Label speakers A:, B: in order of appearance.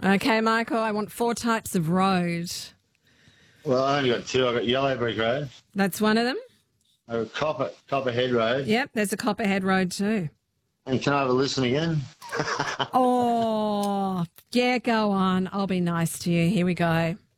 A: Okay, Michael, I want 4 types of road.
B: Well, I only got 2. I got Yellow Brick Road.
A: That's one of them.
B: I got Copperhead Road.
A: Yep, there's a Copperhead Road too.
B: And can I have a listen again?
A: Oh, yeah, go on. I'll be nice to you. Here we go.